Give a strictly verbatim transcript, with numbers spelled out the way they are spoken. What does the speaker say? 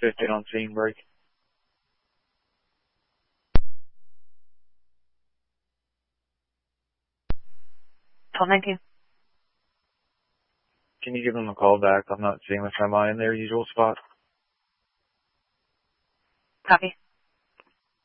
fifteen on scene, break. twelve nineteen. Can you give them a call back? I'm not seeing the semi in their usual spot. Copy.